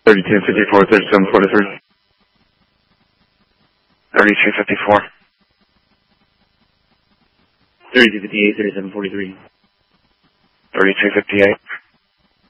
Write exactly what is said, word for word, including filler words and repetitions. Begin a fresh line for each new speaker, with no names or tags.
thirty-two fifty-four, thirty-seven forty-three. thirty-two fifty-four. thirty-two fifty-eight, thirty-seven forty-three. thirty-two fifty-eight.